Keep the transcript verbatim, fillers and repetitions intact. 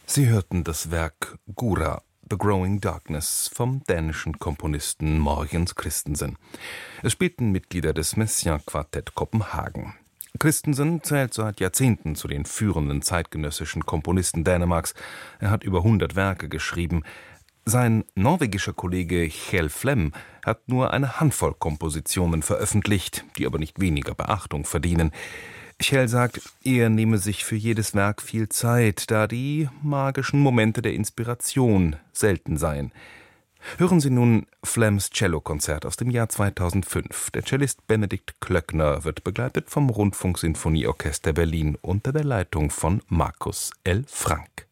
Sie hörten das Werk Gura, The Growing Darkness vom dänischen Komponisten Mogens Christensen. Es spielten Mitglieder des Messiaen-Quartett Kopenhagen. Christensen zählt seit Jahrzehnten zu den führenden zeitgenössischen Komponisten Dänemarks. Er hat über hundert Werke geschrieben. Sein norwegischer Kollege Kjell Flem hat nur eine Handvoll Kompositionen veröffentlicht, die aber nicht weniger Beachtung verdienen. Kjell sagt, er nehme sich für jedes Werk viel Zeit, da die magischen Momente der Inspiration selten seien. Hören Sie nun Flems Cellokonzert aus dem Jahr zweitausendfünf. Der Cellist Benedikt Klöckner wird begleitet vom Rundfunksinfonieorchester Berlin unter der Leitung von Markus L. Frank.